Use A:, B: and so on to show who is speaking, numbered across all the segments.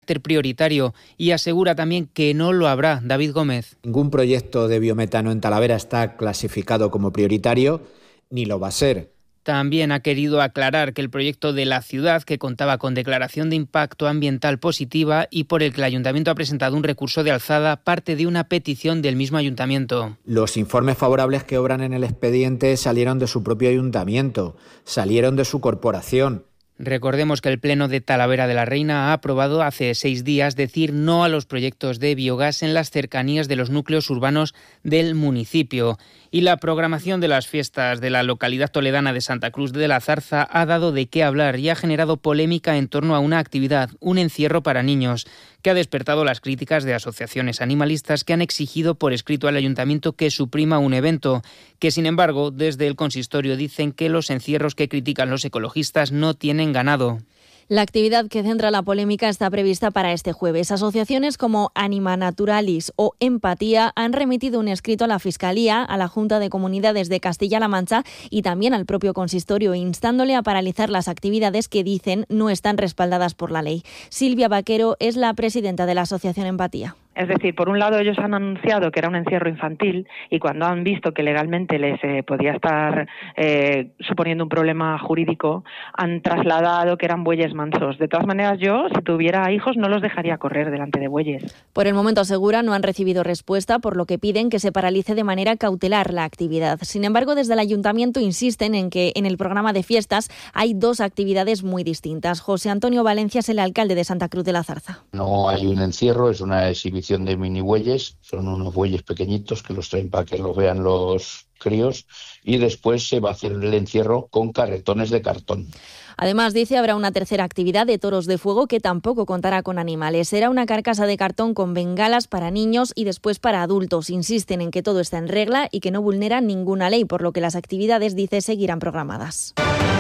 A: carácter prioritario y asegura también que no lo habrá. David Gómez.
B: Ningún proyecto de biometano en Talavera está clasificado como prioritario, ni lo va a ser.
A: También ha querido aclarar que el proyecto de la ciudad, que contaba con declaración de impacto ambiental positiva y por el que el ayuntamiento ha presentado un recurso de alzada, parte de una petición del mismo ayuntamiento.
B: Los informes favorables que obran en el expediente salieron de su propio ayuntamiento, salieron de su corporación.
A: Recordemos que el Pleno de Talavera de la Reina ha aprobado hace 6 días decir no a los proyectos de biogás en las cercanías de los núcleos urbanos del municipio. Y la programación de las fiestas de la localidad toledana de Santa Cruz de la Zarza ha dado de qué hablar y ha generado polémica en torno a una actividad, un encierro para niños, que ha despertado las críticas de asociaciones animalistas que han exigido por escrito al ayuntamiento que suprima un evento, que sin embargo desde el consistorio dicen que los encierros que critican los ecologistas no tienen ganado.
C: La actividad que centra la polémica está prevista para este jueves. Asociaciones como Anima Naturalis o Empatía han remitido un escrito a la Fiscalía, a la Junta de Comunidades de Castilla-La Mancha y también al propio consistorio, instándole a paralizar las actividades que dicen no están respaldadas por la ley. Silvia Vaquero es la presidenta de la Asociación Empatía.
D: Es decir, por un lado ellos han anunciado que era un encierro infantil y cuando han visto que legalmente les podía estar suponiendo un problema jurídico, han trasladado que eran bueyes mansos. De todas maneras, yo, si tuviera hijos, no los dejaría correr delante de bueyes.
C: Por el momento, asegura, no han recibido respuesta, por lo que piden que se paralice de manera cautelar la actividad. Sin embargo, desde el ayuntamiento insisten en que en el programa de fiestas hay 2 actividades muy distintas. José Antonio Valencia es el alcalde de Santa Cruz de la Zarza.
E: No hay un encierro, es una exhibición de mini bueyes, son unos bueyes pequeñitos que los traen para que los vean los críos y después se va a hacer el encierro con carretones de cartón.
C: Además, dice, habrá una tercera actividad de toros de fuego que tampoco contará con animales. Será una carcasa de cartón con bengalas para niños y después para adultos. Insisten en que todo está en regla y que no vulnera ninguna ley, por lo que las actividades, dice, seguirán programadas.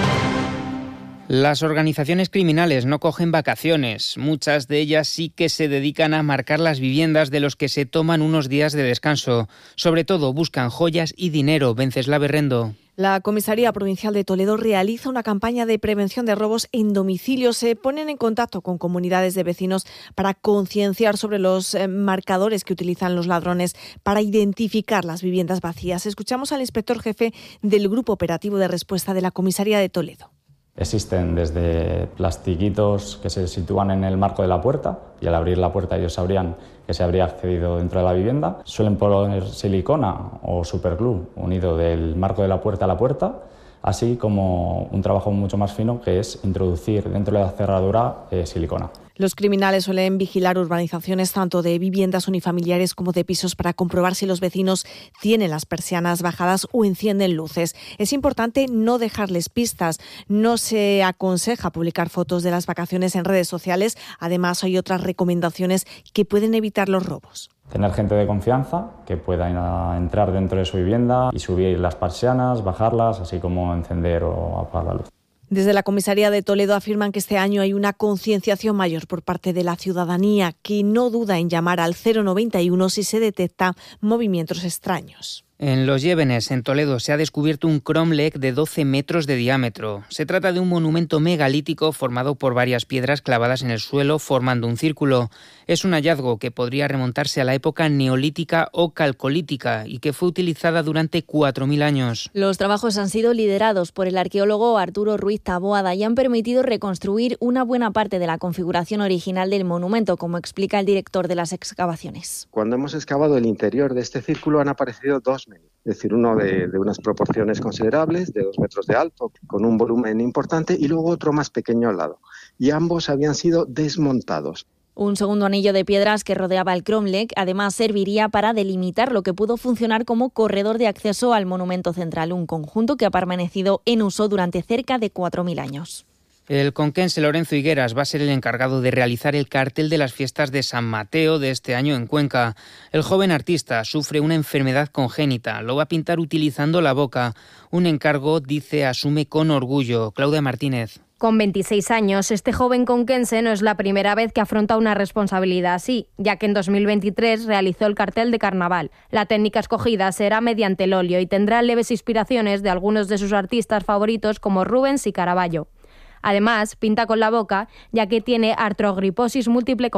A: Las organizaciones criminales no cogen vacaciones. Muchas de ellas sí que se dedican a marcar las viviendas de los que se toman unos días de descanso. Sobre todo buscan joyas y dinero. Venceslao Berrendo.
F: La Comisaría Provincial de Toledo realiza una campaña de prevención de robos en domicilio. Se ponen en contacto con comunidades de vecinos para concienciar sobre los marcadores que utilizan los ladrones para identificar las viviendas vacías. Escuchamos al inspector jefe del Grupo Operativo de Respuesta de la Comisaría de Toledo.
G: Existen desde plastiquitos que se sitúan en el marco de la puerta y al abrir la puerta ellos sabrían que se habría accedido dentro de la vivienda. Suelen poner silicona o superglue unido del marco de la puerta a la puerta, así como un trabajo mucho más fino que es introducir dentro de la cerradura silicona.
F: Los criminales suelen vigilar urbanizaciones tanto de viviendas unifamiliares como de pisos para comprobar si los vecinos tienen las persianas bajadas o encienden luces. Es importante no dejarles pistas. No se aconseja publicar fotos de las vacaciones en redes sociales. Además, hay otras recomendaciones que pueden evitar los robos.
G: Tener gente de confianza que pueda entrar dentro de su vivienda y subir las persianas, bajarlas, así como encender o apagar la luz.
F: Desde la Comisaría de Toledo afirman que este año hay una concienciación mayor por parte de la ciudadanía, que no duda en llamar al 091 si se detecta movimientos extraños.
A: En Los Llévenes, en Toledo, se ha descubierto un cromlech de 12 metros de diámetro. Se trata de un monumento megalítico formado por varias piedras clavadas en el suelo formando un círculo. Es un hallazgo que podría remontarse a la época neolítica o calcolítica y que fue utilizada durante 4.000 años.
C: Los trabajos han sido liderados por el arqueólogo Arturo Ruiz Taboada y han permitido reconstruir una buena parte de la configuración original del monumento, como explica el director de las excavaciones.
H: Cuando hemos excavado el interior de este círculo han aparecido 2 es decir, uno de unas proporciones considerables, de 2 metros de alto, con un volumen importante, y luego otro más pequeño al lado. Y ambos habían sido desmontados.
C: Un segundo anillo de piedras que rodeaba el cromlech además serviría para delimitar lo que pudo funcionar como corredor de acceso al monumento central, un conjunto que ha permanecido en uso durante cerca de 4.000 años.
A: El conquense Lorenzo Higueras va a ser el encargado de realizar el cartel de las fiestas de San Mateo de este año en Cuenca. El joven artista sufre una enfermedad congénita, lo va a pintar utilizando la boca. Un encargo, dice, asume con orgullo. Claudia Martínez.
I: Con 26 años, este joven conquense no es la primera vez que afronta una responsabilidad así, ya que en 2023 realizó el cartel de carnaval. La técnica escogida será mediante el óleo y tendrá leves inspiraciones de algunos de sus artistas favoritos como Rubens y Caravaggio. Además, pinta con la boca, ya que tiene artrogriposis múltiple